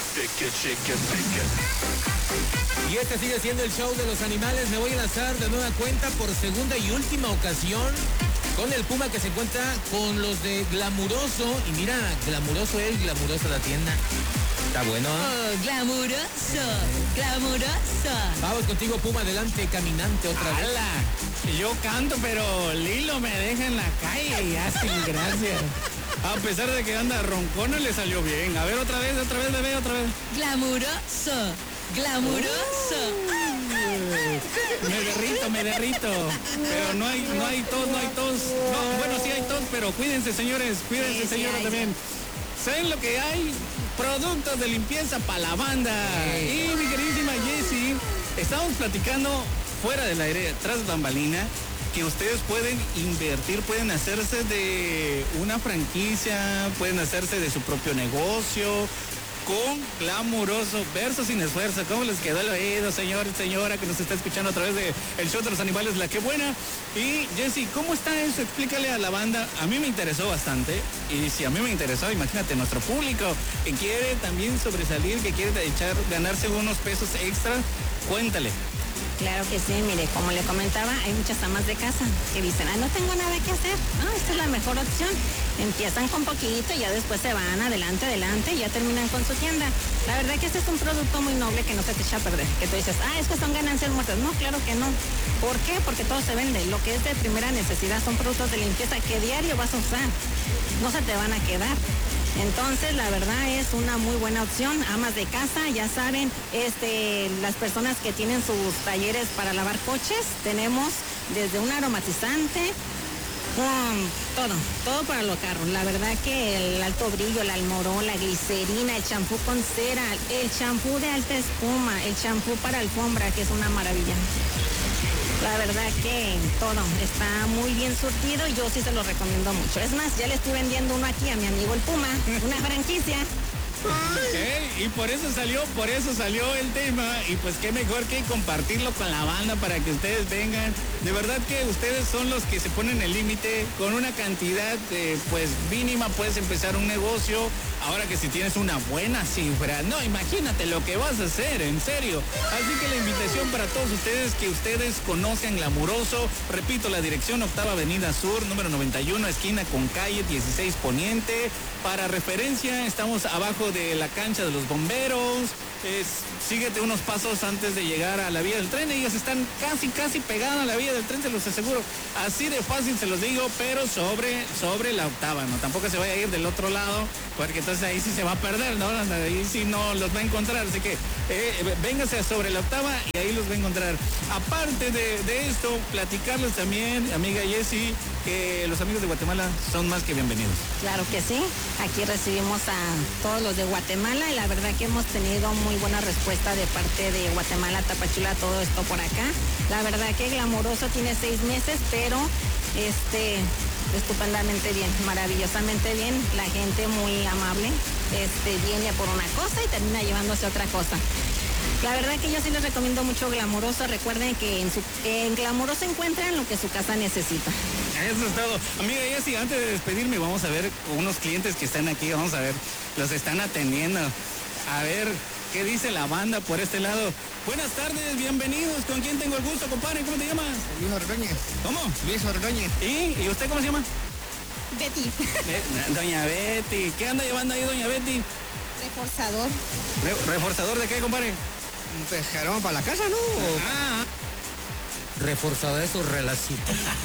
Y este sigue siendo el show de los animales. Me voy a lanzar de nueva cuenta por segunda y última ocasión con el Puma, que se encuentra con los de Glamuroso. Y mira, glamuroso él, glamurosa la tienda. Está bueno, ¿eh? Oh, glamuroso, glamuroso. Vamos contigo, Puma, adelante, caminante otra vez. ¡Hala! Yo canto, pero Lilo me deja en la calle y así, gracias. A pesar de que anda roncona, le salió bien. A ver, otra vez, bebé, otra vez. Glamuroso, glamuroso. Me derrito. Pero no hay tos. No, bueno, sí hay tos, pero cuídense, señores. Cuídense, señores, también. ¿Saben lo que hay? Productos de limpieza para la banda. Y mi queridísima Jessie, estamos platicando fuera del aire, tras bambalina, que ustedes pueden invertir, pueden hacerse de una franquicia, pueden hacerse de su propio negocio, con Glamuroso, verso sin esfuerzo. ¿Cómo les quedó el oído, señor, señora, que nos está escuchando a través de el show de los animales, La Que Buena? Y Jessie, ¿cómo está eso? Explícale a la banda. A mí me interesó bastante, y si a mí me interesó, imagínate, nuestro público, que quiere también sobresalir, que quiere ganarse unos pesos extra, cuéntale. Claro que sí, mire, como le comentaba, hay muchas amas de casa que dicen, no tengo nada que hacer, esta es la mejor opción. Empiezan con poquito y ya después se van adelante y ya terminan con su tienda. La verdad que este es un producto muy noble que no se te echa a perder. Que tú dices, es que son ganancias muertas. No, claro que no. ¿Por qué? Porque todo se vende. Lo que es de primera necesidad son productos de limpieza que diario vas a usar. No se te van a quedar. Entonces, la verdad es una muy buena opción. Amas de casa, ya saben, las personas que tienen sus talleres para lavar coches, tenemos desde un aromatizante, todo para los carros. La verdad que el alto brillo, el almorón, la glicerina, el champú con cera, el champú de alta espuma, el champú para alfombra, que es una maravilla. La verdad que todo está muy bien surtido y yo sí se lo recomiendo mucho. Es más, ya le estoy vendiendo uno aquí a mi amigo el Puma, una franquicia. Y por eso salió el tema, y pues qué mejor que compartirlo con la banda para que ustedes vengan. De verdad que ustedes son los que se ponen el límite. Con una cantidad pues mínima puedes empezar un negocio. Ahora que si tienes una buena cifra, no, imagínate lo que vas a hacer, en serio. Así que la invitación para todos ustedes, que ustedes conozcan Glamuroso. Repito, la dirección, Octava Avenida Sur, número 91, esquina con calle 16 Poniente. Para referencia, estamos abajo de la cancha de los bomberos. Síguete unos pasos antes de llegar a la vía del tren. Ellas están casi pegadas a la vía del tren, se los aseguro. Así de fácil se los digo, pero sobre la octava, ¿no? Tampoco se vaya a ir del otro lado, porque entonces ahí sí se va a perder, ¿no? Ahí sí no los va a encontrar. Así que véngase sobre la octava y ahí los va a encontrar. Aparte de esto, platicarles también, amiga Jessie, que los amigos de Guatemala son más que bienvenidos. Claro que sí. Aquí recibimos a todos los de Guatemala y la verdad que hemos tenido muy buena respuesta de parte de Guatemala, Tapachula, todo esto por acá. La verdad que Glamuroso tiene 6 meses, pero estupendamente bien, maravillosamente bien. La gente muy amable, viene por una cosa y termina llevándose otra cosa. La verdad que yo sí les recomiendo mucho Glamuroso. Recuerden que en Glamuroso encuentran lo que su casa necesita. Eso es todo. Amiga Jessie, antes de despedirme, vamos a ver unos clientes que están aquí, vamos a ver, los están atendiendo. A ver, ¿qué dice la banda por este lado? Buenas tardes, bienvenidos. ¿Con quién tengo el gusto, compadre? ¿Cómo te llamas? Luis Ordóñez. ¿Cómo? Luis Ordóñez. ¿Y usted cómo se llama? Betty. Doña Betty. ¿Qué anda llevando ahí, doña Betty? Reforzador. ¿Reforzador de qué, compadre? Pues aroma para la casa, ¿no? Reforzada de su relación.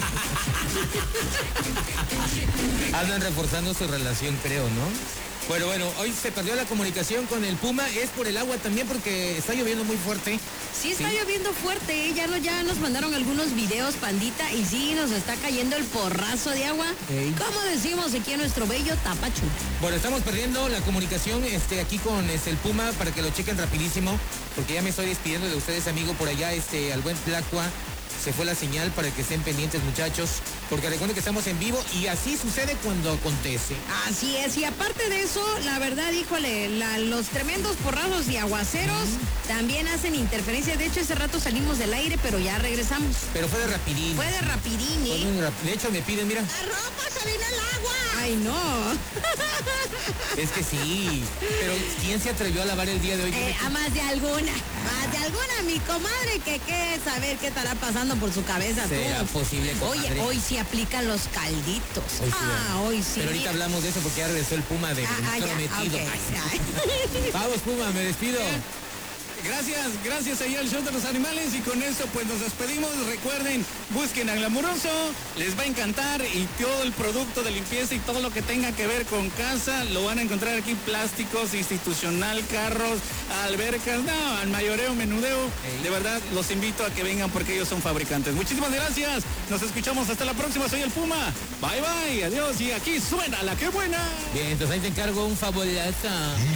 Andan reforzando su relación, creo, ¿no? Bueno, hoy se perdió la comunicación con el Puma. Es por el agua también, porque está lloviendo muy fuerte. Sí, está lloviendo fuerte, ya nos mandaron algunos videos, pandita, y sí, nos está cayendo el porrazo de agua. Como decimos aquí en nuestro bello Tapachula. Bueno, estamos perdiendo la comunicación aquí con el Puma, para que lo chequen rapidísimo, porque ya me estoy despidiendo de ustedes, amigo, por allá, al buen Tlacua. Se fue la señal, para que estén pendientes, muchachos, porque recuerden que estamos en vivo y así sucede cuando acontece. Así es, y aparte de eso, la verdad, híjole, los tremendos porrazos y aguaceros también hacen interferencia. De hecho, ese rato salimos del aire, pero ya regresamos. Pero fue de rapidín. Fue de rapidín, De hecho, me piden, mira. La ropa se vino el agua! ¡Ay, no! Es que sí, pero ¿quién se atrevió a lavar el día de hoy? A más de alguna, mi comadre, que qué saber qué estará pasando por su cabeza. ¿Será posible, comadre? Oye, hoy sí aplican los calditos. Hoy sí, hoy sí. Pero ahorita hablamos de eso porque ya regresó el Puma de prometido. Okay. Vamos, Puma, me despido. Gracias ahí al show de los animales y con esto pues nos despedimos. Recuerden, busquen a Glamuroso, les va a encantar y todo el producto de limpieza y todo lo que tenga que ver con casa lo van a encontrar aquí, plásticos, institucional, carros, albercas, al mayoreo, menudeo. De verdad los invito a que vengan porque ellos son fabricantes. Muchísimas gracias, nos escuchamos hasta la próxima, soy el Puma. Bye bye, adiós y aquí suena la que buena. Bien, entonces ahí te encargo un favorito.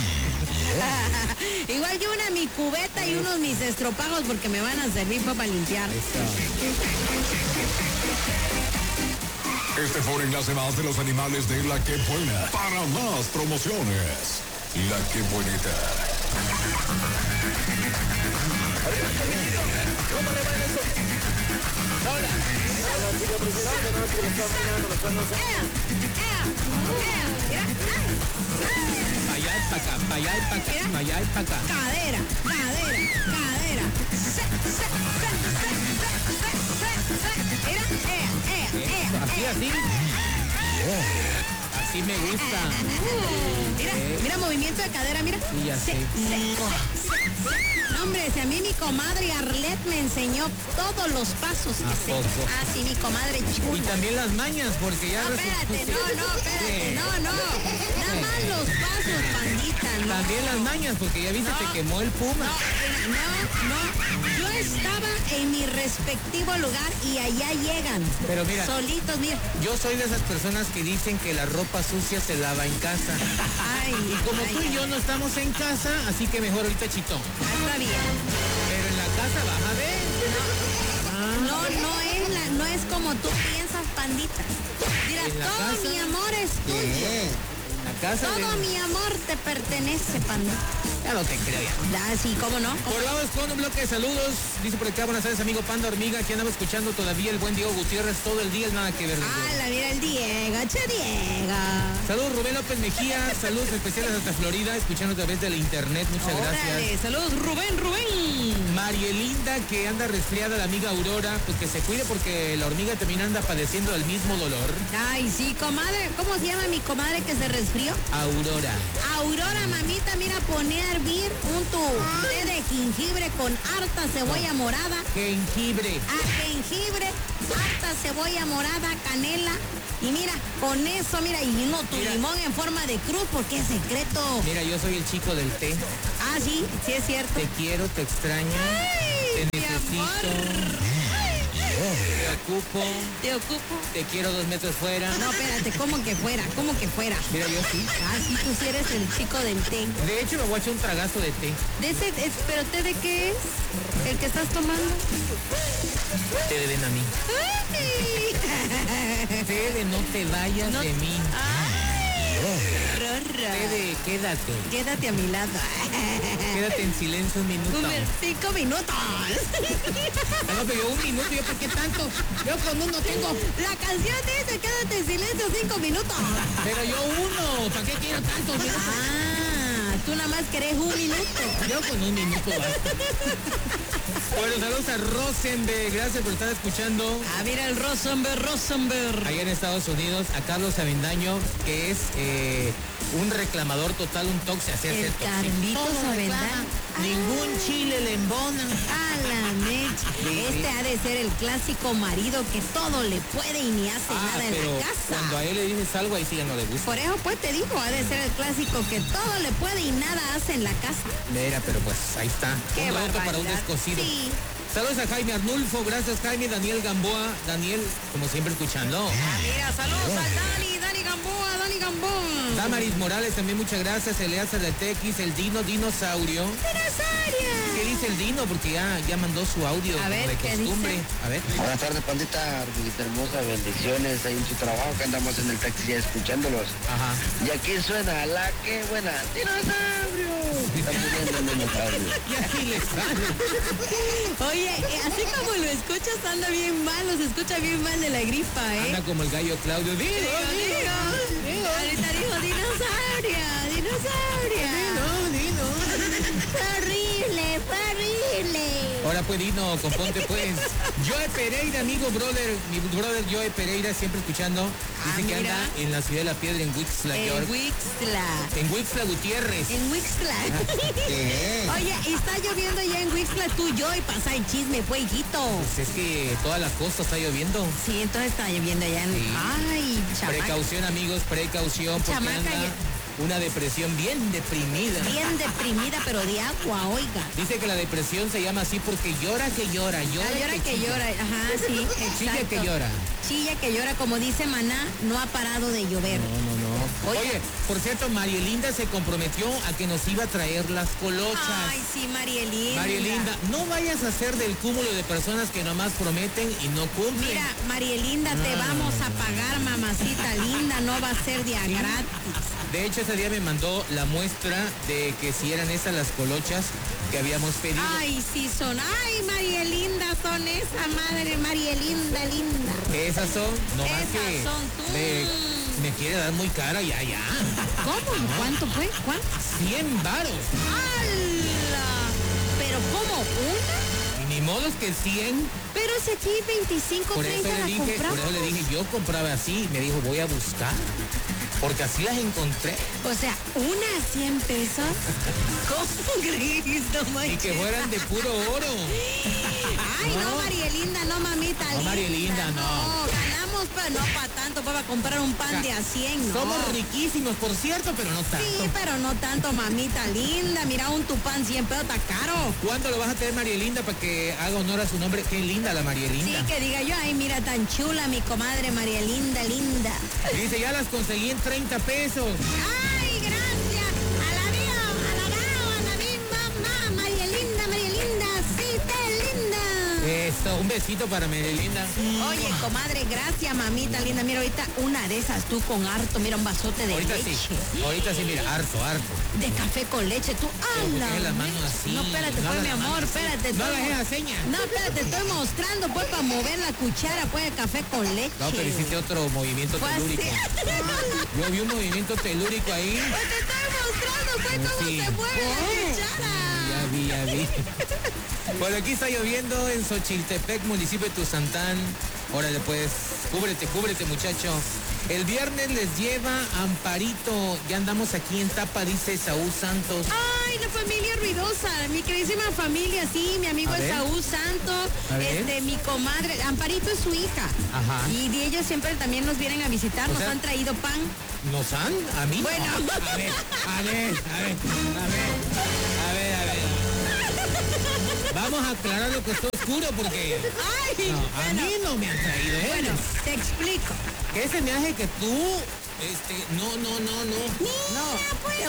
Igual yo mi cubeta y unos mis estropajos porque me van a servir para limpiar. Este fue un enlace más de los animales de La Que Buena. Para más promociones, La Que Buenita. Para allá y para acá. Cadera. Así. Así me gusta. Mira, movimiento de cadera, mira. Sí, ya sé. No, hombre, si a mí mi comadre Arlette me enseñó todos los pasos que sé. Sí, mi comadre chula. Y también las mañas, porque ya... No, espérate. Nada más los pasos, pandita. No. También las mañas, porque ya viste, te quemó el Puma. No. Yo estaba en mi respectivo lugar y allá llegan. Pero mira. Solitos, mira. Yo soy de esas personas que dicen que la ropa sucia se lava en casa. Y como tú y yo no estamos en casa, así que mejor ahorita chitón. Está bien. Pero en la casa vas a ver. No es como tú piensas, pandita. Mira, todo mi amor es tuyo. La casa todo mi amor te pertenece, pandita. Ya no te creo ya. Sí, ¿cómo no? Por lado con un bloque de saludos. Dice por acá, buenas tardes, amigo Panda Hormiga, que andaba escuchando todavía el buen Diego Gutiérrez todo el día, nada que ver. Mira el Diego, Diego. Saludos Rubén López Mejía, saludos especiales hasta Florida, escuchando a través del internet, muchas gracias. Saludos Rubén. Marielinda, que anda resfriada, la amiga Aurora, pues que se cuide porque la hormiga también anda padeciendo del mismo dolor. Ay, sí, comadre, ¿cómo se llama mi comadre que se resfrió? Aurora, mamita, mira, poné a hervir un té de jengibre con harta cebolla morada. Jengibre, harta cebolla morada, canela. Y mira, con eso, mira, y tu limón en forma de cruz, porque es secreto. Mira, yo soy el chico del té. Sí es cierto. Te quiero, te extraño, te necesito. Te ocupo. Te quiero 2 metros fuera. No, espérate, ¿cómo que fuera? Mira, yo sí. Sí, tú sí eres el chico del té. De hecho, me voy a echar un tragazo de té. ¿Pero té de qué es? ¿El que estás tomando? Té de ven a mí. Té de no te vayas de mí. Té de quédate. Quédate a mi lado. Quédate en silencio un minuto. 5 minutos. No, pero 1 minuto, ¿yo por qué tanto? Yo con 1 tengo. La canción dice quédate en silencio 5 minutos. Pero yo 1, ¿para qué quiero tantos minutos? Tú nada más querés 1 minuto. Yo con 1 minuto basta. Bueno, saludos a Rosenberg, gracias por estar escuchando. Mira el Rosenberg. Allá en Estados Unidos, a Carlos Avendaño, que es un reclamador total, un toxe hacia el Carlitos Avendaño. Ningún chile le embona. A la mecha. Ha de ser el clásico marido que todo le puede y ni hace nada en la casa. Cuando a él le dices algo, ahí sí ya no le gusta. Por eso pues te digo, ha de ser el clásico que todo le puede y nada hace en la casa. Mira, pero pues ahí está. Qué barbaridad. Para un descosido. Sí. Saludos a Jaime Arnulfo, gracias Jaime, Daniel Gamboa, Daniel, como siempre escuchando. Mira, saludos a Dani Gamboa. Damaris Morales, también muchas gracias. Eleazar de TX, el Dinosaurio. ¡Dinosaurio! ¿Qué dice el Dino? Porque ya mandó su audio A ver, de ¿qué costumbre. dice? A ver. Buenas tardes, pandita, Arbolita hermosa, bendiciones ahí en su trabajo, que andamos en el taxi ya escuchándolos. Ajá. Y aquí suena la que buena, dinosaurio. Está muriendo el dinosaurio. Y así le sale. Oye, así como lo escuchas, anda bien mal, se escucha bien mal de la gripa, ¿eh? Anda como el gallo Claudio. Digo. Ahorita dijo dinosaurio. Dino. Fue horrible. Ahora pues Dino, componte pues. Joe Pereira, amigo brother, mi brother Joe Pereira, siempre escuchando. Dice que mira. anda en la ciudad de La Piedra, en Wixla, York. En Wixla Gutiérrez. En Wixla. Oye, ¿y está lloviendo ya en Wixla tú, Joy? Pasa el chisme, pues, hijito. Pues es que toda la costa está lloviendo. Sí, entonces está lloviendo allá en... Sí. Ay, chamaca. Precaución, amigos, precaución, porque Chamaca, anda una depresión bien deprimida. Bien deprimida, pero de agua, oiga. Dice que la depresión se llama así porque llora que llora, Llora que chilla. llora, ajá, sí, exacto. Chilla que llora. Chilla que llora, como dice Maná, no ha parado de llover. No. Oye, por cierto, Marielinda se comprometió a que nos iba a traer las colochas. Ay, sí, Marielinda. Marielinda, no vayas a hacer del cúmulo de personas que nomás prometen y no cumplen. Mira, Marielinda, te vamos a pagar, mamacita linda, no va a ser de a gratis. De hecho, ese día me mandó la muestra de que si eran esas las colochas que habíamos pedido. Ay, sí son. Ay, Marielinda, son esa madre, Marielinda, linda. Esas son, no más Esas que son tú. me quiere dar muy cara, ya. ¿Cómo? ¿Cuánto fue? ¿Cuánto? 100 varos. ¡Hala! ¿Pero cómo? ¿Una? Y ni modos que 100. Pero si aquí 25, Por 30 eso la le dije, compramos. yo compraba así. Me dijo, voy a buscar. Porque así las encontré. O sea, una a 100 pesos. ¿Cómo crees? No Y que fueran de puro oro. Ay, no, Marielinda, no, mamita. No, Marielinda, no. Ganamos, pero no para tanto, para comprar un pan de a 100, no. Somos riquísimos, por cierto, pero no tanto. Sí, pero no tanto, mamita linda. Mira, un tupán 100 pesos está caro. ¿Cuándo lo vas a tener, Marielinda, para que haga honor a su nombre? Qué linda la Marielinda. Sí, que diga yo, ay, mira, tan chula mi comadre Marielinda, linda. Dice, ya las conseguí en 30 pesos. Ay, gracias. Alabao, a la misma, Marielinda, sí, te linda. Esto, un besito para Marielinda. Oye, comadre, gracias, mamita linda. Mira, ahorita una de esas tú con harto, mira, un vasote de Ahorita leche. sí, ahorita sí, mira, harto. De café con leche, tú, Pero ¿por qué las manos así? No, espérate, No pues, hagas mi la amor, mano así. espérate. No estoy hagas mo- esa seña. No, espérate, estoy mostrando, pues, para mover la cuchara, pues, el café con leche. No, pero hiciste otro movimiento Pues, telúrico. sí. Yo vi un movimiento telúrico ahí. Pues te estoy mostrando, pues, cómo Sí. se mueve la cuchara. Ya vi. Por aquí está lloviendo en Xochiltepec, municipio de Tuzantán. Órale pues, cúbrete muchacho. El viernes les lleva Amparito. Ya andamos aquí en Tapa, dice Saúl Santos. Ay, la familia ruidosa, mi queridísima familia, sí, mi amigo A ver. Saúl Santos, A ver. mi comadre, Amparito es su hija. Ajá. Y de ellos siempre también nos vienen a visitar, O nos sea, han traído pan. ¿Nos han? ¿A mí? Bueno. A ver. Vamos a aclarar lo que está oscuro porque Ay, no, a mí no me han traído, ¿eh? bueno, te explico. Que ese me hace que tú, no. Mira, pues,